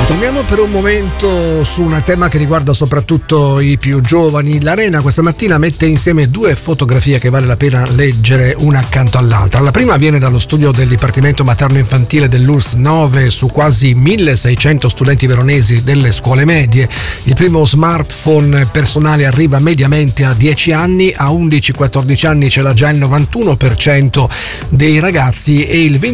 Torniamo per un momento su un tema che riguarda soprattutto i più giovani. L'Arena questa mattina mette insieme due fotografie che vale la pena leggere una accanto all'altra. La prima viene dallo studio del Dipartimento Materno Infantile dell'ULSS 9 su quasi 1600 studenti veronesi delle scuole medie. Il primo smartphone personale arriva mediamente a 10 anni, a 11-14 anni ce l'ha già il 91% dei ragazzi e il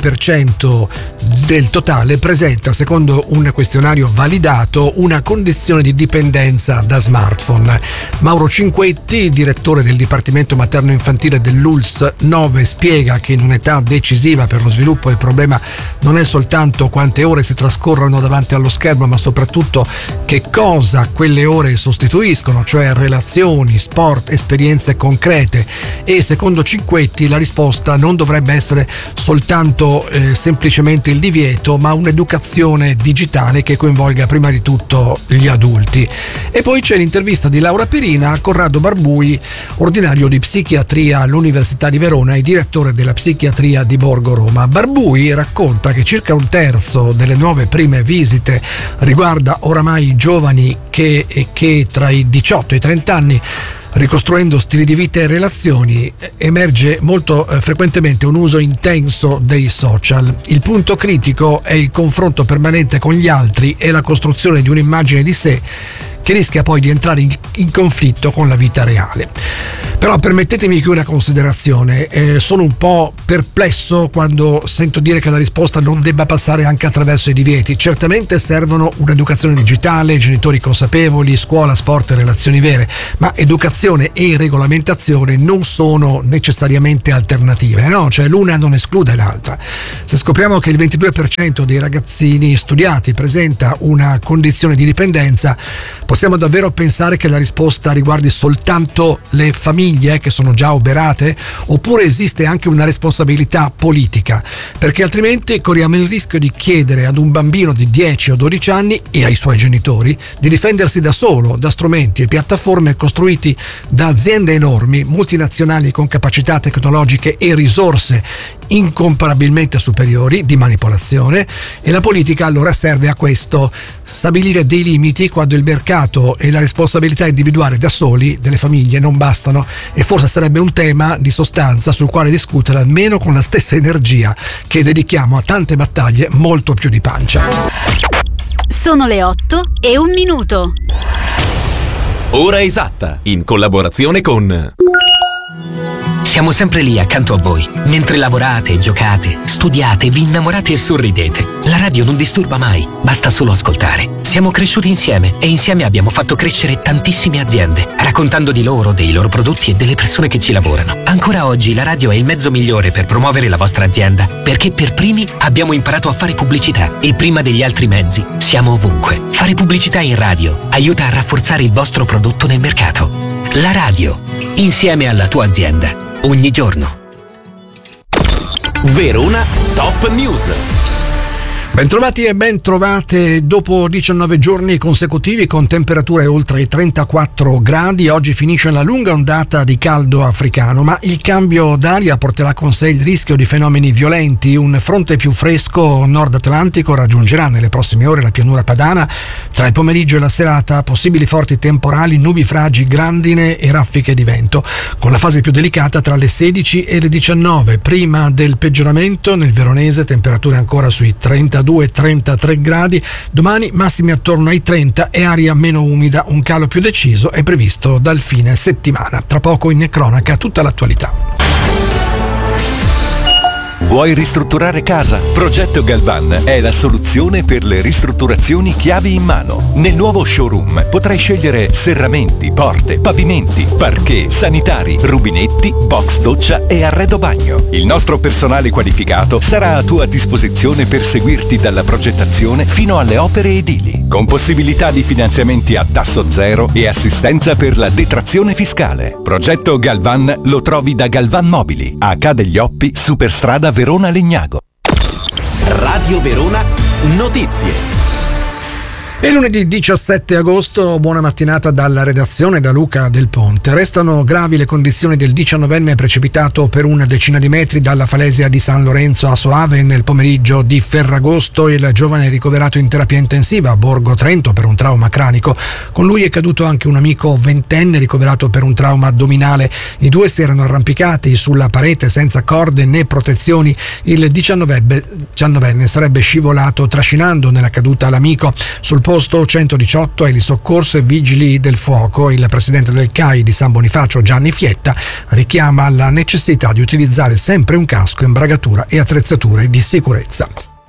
22% del totale presenta, secondo un questionario validato, una condizione di dipendenza da smartphone. Mauro Cinquetti, direttore del Dipartimento Materno Infantile dell'ULSS 9, spiega che in un'età decisiva per lo sviluppo il problema non è soltanto quante ore si trascorrono davanti allo schermo, ma soprattutto che cosa quelle ore sostituiscono, cioè relazioni, sport, esperienze concrete. E secondo Cinquetti la risposta non dovrebbe essere soltanto semplicemente il divieto, ma un'educazione digitale che coinvolga prima di tutto gli adulti. E poi c'è l'intervista di Laura Perina a Corrado Barbui, ordinario di psichiatria all'Università di Verona e direttore della psichiatria di Borgo Roma. Barbui racconta che circa un terzo delle nuove prime visite riguarda oramai i giovani che tra i 18 e i 30 anni, ricostruendo stili di vita e relazioni, emerge molto frequentemente un uso intenso dei social. Il punto critico è il confronto permanente con gli altri e la costruzione di un'immagine di sé che rischia poi di entrare in conflitto con la vita reale. Però permettetemi qui una considerazione, sono un po' perplesso quando sento dire che la risposta non debba passare anche attraverso i divieti. Certamente servono un'educazione digitale, genitori consapevoli, scuola, sport e relazioni vere, ma educazione e regolamentazione non sono necessariamente alternative, no? Cioè l'una non esclude l'altra. Se scopriamo che il 22% dei ragazzini studiati presenta una condizione di dipendenza, possiamo davvero pensare che la risposta riguardi soltanto le famiglie che sono già oberate, oppure esiste anche una responsabilità politica? Perché altrimenti corriamo il rischio di chiedere ad un bambino di 10 o 12 anni e ai suoi genitori di difendersi da solo da strumenti e piattaforme costruiti da aziende enormi, multinazionali con capacità tecnologiche e risorse incomparabilmente superiori di manipolazione. E la politica allora serve a questo: stabilire dei limiti quando il mercato e la responsabilità individuale da soli delle famiglie non bastano, e forse sarebbe un tema di sostanza sul quale discutere almeno con la stessa energia che dedichiamo a tante battaglie molto più di pancia. Sono le 8:01. Ora esatta, in collaborazione con... Siamo sempre lì accanto a voi, mentre lavorate, giocate, studiate, vi innamorate e sorridete. La radio non disturba mai, basta solo ascoltare. Siamo cresciuti insieme e insieme abbiamo fatto crescere tantissime aziende, raccontando di loro, dei loro prodotti e delle persone che ci lavorano. Ancora oggi la radio è il mezzo migliore per promuovere la vostra azienda, perché per primi abbiamo imparato a fare pubblicità e prima degli altri mezzi siamo ovunque. Fare pubblicità in radio aiuta a rafforzare il vostro prodotto nel mercato. La radio, insieme alla tua azienda. Ogni giorno. Verona Top News. Bentrovati e ben trovate. Dopo 19 giorni consecutivi con temperature oltre i 34 gradi, oggi finisce la lunga ondata di caldo africano, ma il cambio d'aria porterà con sé il rischio di fenomeni violenti. Un fronte più fresco nord atlantico raggiungerà nelle prossime ore la pianura padana. Tra il pomeriggio e la serata possibili forti temporali, nubi fragi, grandine e raffiche di vento, con la fase più delicata tra le 16 e le 19. Prima del peggioramento nel veronese temperature ancora sui 32-33 gradi, domani massimi attorno ai 30 e aria meno umida. Un calo più deciso è previsto dal fine settimana. Tra poco in cronaca tutta l'attualità. Vuoi ristrutturare casa? Progetto Galvan è la soluzione per le ristrutturazioni chiavi in mano. Nel nuovo showroom potrai scegliere serramenti, porte, pavimenti, parquet, sanitari, rubinetti, box doccia e arredo bagno. Il nostro personale qualificato sarà a tua disposizione per seguirti dalla progettazione fino alle opere edili, con possibilità di finanziamenti a tasso zero e assistenza per la detrazione fiscale. Progetto Galvan lo trovi da Galvan Mobili, a Ca' degli Oppi, Superstrada Verona Legnago. Radio Verona Notizie. È lunedì 17 agosto, buona mattinata dalla redazione, da Luca Del Ponte. Restano gravi le condizioni del 19enne precipitato per una decina di metri dalla falesia di San Lorenzo a Soave nel pomeriggio di Ferragosto. Il giovane è ricoverato in terapia intensiva a Borgo Trento per un trauma cranico. Con lui è caduto anche un amico ventenne ricoverato per un trauma addominale. I due si erano arrampicati sulla parete senza corde né protezioni. Il 19enne sarebbe scivolato trascinando nella caduta l'amico. Sul posto 118 ai soccorso e vigili del fuoco. Il presidente del CAI di San Bonifacio, Gianni Fietta, richiama la necessità di utilizzare sempre un casco, imbragatura e attrezzature di sicurezza.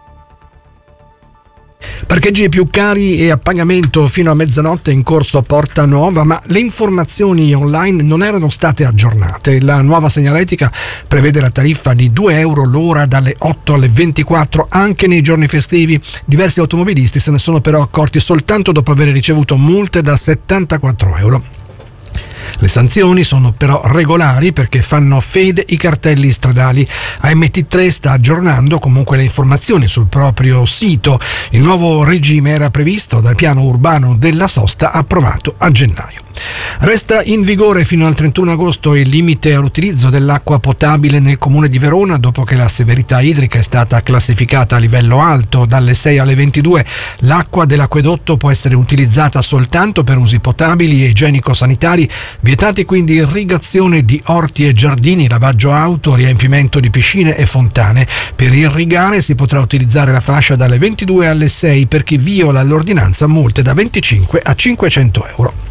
Parcheggi più cari e a pagamento fino a mezzanotte in corso a Porta Nuova, ma le informazioni online non erano state aggiornate. La nuova segnaletica prevede la tariffa di €2 l'ora dalle 8 alle 24 anche nei giorni festivi. Diversi automobilisti se ne sono però accorti soltanto dopo aver ricevuto multe da €74. Le sanzioni sono però regolari perché fanno fede i cartelli stradali. AMT3 sta aggiornando comunque le informazioni sul proprio sito. Il nuovo regime era previsto dal piano urbano della sosta approvato a gennaio. Resta in vigore fino al 31 agosto il limite all'utilizzo dell'acqua potabile nel comune di Verona dopo che la severità idrica è stata classificata a livello alto. Dalle 6 alle 22 l'acqua dell'acquedotto può essere utilizzata soltanto per usi potabili e igienico-sanitari, vietati quindi irrigazione di orti e giardini, lavaggio auto, riempimento di piscine e fontane. Per irrigare si potrà utilizzare la fascia dalle 22 alle 6, per chi viola l'ordinanza multe da 25 a €500.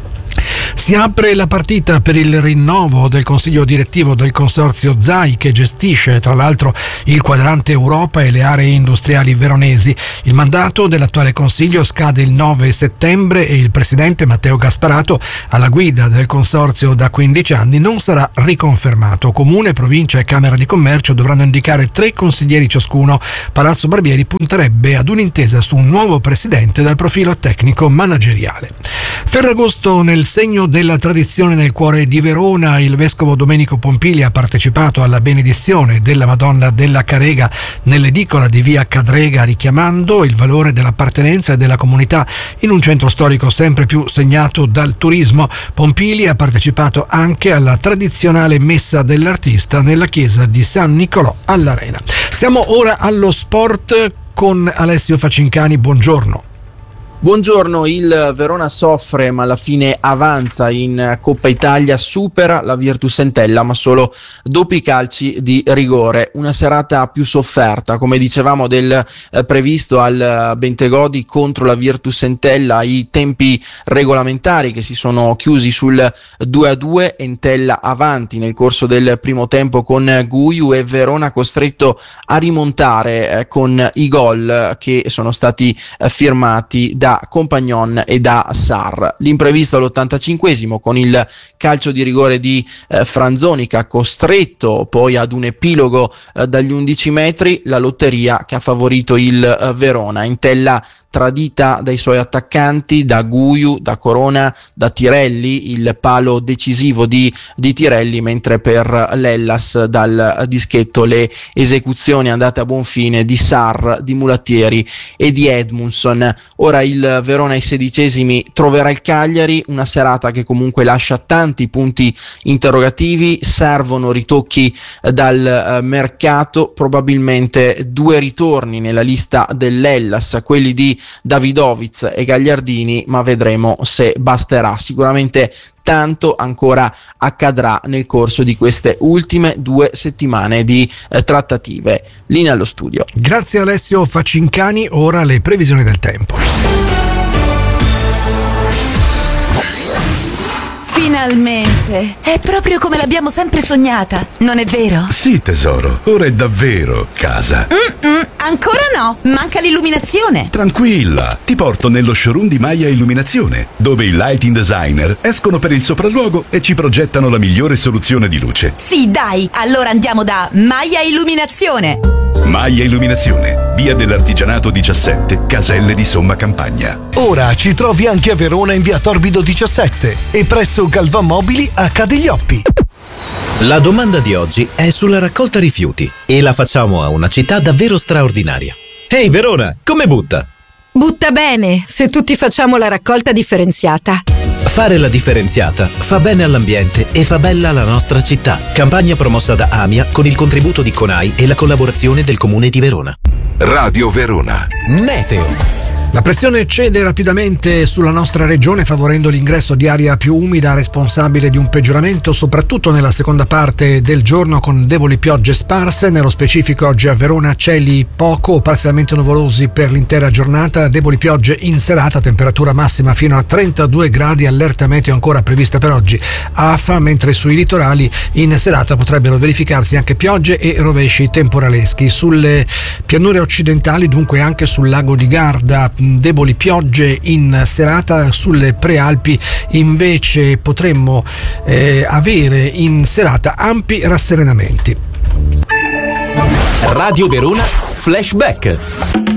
Si apre la partita per il rinnovo del consiglio direttivo del consorzio ZAI, che gestisce tra l'altro il quadrante Europa e le aree industriali veronesi. Il mandato dell'attuale consiglio scade il 9 settembre e il presidente Matteo Gasparato, alla guida del consorzio da 15 anni, non sarà riconfermato. Comune, provincia e Camera di Commercio dovranno indicare 3 consiglieri ciascuno. Palazzo Barbieri punterebbe ad un'intesa su un nuovo presidente dal profilo tecnico manageriale. Ferragosto nel segno della tradizione nel cuore di Verona. Il vescovo Domenico Pompili ha partecipato alla benedizione della Madonna della Carega nell'edicola di via Cadrega, richiamando il valore dell'appartenenza e della comunità in un centro storico sempre più segnato dal turismo. Pompili ha partecipato anche alla tradizionale messa dell'artista nella chiesa di San Nicolò all'Arena. Siamo ora allo sport con Alessio Facincani. Buongiorno. Buongiorno, il Verona soffre ma alla fine avanza in Coppa Italia, supera la Virtus Entella ma solo dopo i calci di rigore. Una serata più sofferta, come dicevamo, del previsto al Bentegodi contro la Virtus Entella. I tempi regolamentari che si sono chiusi sul 2-2, Entella avanti nel corso del primo tempo con Guiu e Verona costretto a rimontare con i gol che sono stati firmati da Compagnon e da Sarr. L'imprevisto all'85esimo con il calcio di rigore di Franzonica, costretto poi ad un epilogo dagli 11 metri, la lotteria che ha favorito il Verona. Entella tradita dai suoi attaccanti, da Guiu, da Corona, da Tirelli, il palo decisivo di Tirelli, mentre per l'Hellas dal dischetto le esecuzioni andate a buon fine di Sarr, di Mulattieri e di Edmundson. Ora il Verona ai 16esimi troverà il Cagliari, una serata che comunque lascia tanti punti interrogativi. Servono ritocchi dal mercato, probabilmente 2 ritorni nella lista dell'Hellas, quelli di Davidovic e Gagliardini, ma vedremo se basterà. Sicuramente tanto ancora accadrà nel corso di queste ultime 2 settimane di trattative. Linea allo studio. Grazie Alessio Facincani. Ora le previsioni del tempo. Finalmente! È proprio come l'abbiamo sempre sognata, non è vero? Sì, tesoro, ora è davvero casa. Ancora no, manca l'illuminazione. Tranquilla, ti porto nello showroom di Maya Illuminazione, dove i lighting designer escono per il sopralluogo e ci progettano la migliore soluzione di luce. Sì, dai, allora andiamo da Maya Illuminazione. Maya Illuminazione, via dell'Artigianato 17, Caselle di Somma Campagna. Ora ci trovi anche a Verona in via Torbido 17 e presso Galvan Mobili a Cadiglioppi. La domanda di oggi è sulla raccolta rifiuti e la facciamo a una città davvero straordinaria. Ehi Verona, come butta? Butta bene se tutti facciamo la raccolta differenziata. Fare la differenziata fa bene all'ambiente e fa bella la nostra città. Campagna promossa da AMIA con il contributo di CONAI e la collaborazione del Comune di Verona. Radio Verona. Meteo. La pressione cede rapidamente sulla nostra regione, favorendo l'ingresso di aria più umida, responsabile di un peggioramento soprattutto nella seconda parte del giorno, con deboli piogge sparse. Nello specifico oggi a Verona cieli poco o parzialmente nuvolosi per l'intera giornata, deboli piogge in serata, temperatura massima fino a 32 gradi, allerta meteo ancora prevista per oggi a AFA, mentre sui litorali in serata potrebbero verificarsi anche piogge e rovesci temporaleschi. Sulle pianure occidentali, dunque anche sul lago di Garda, deboli piogge in serata. Sulle prealpi invece potremmo avere in serata ampi rasserenamenti. Radio Verona Flashback.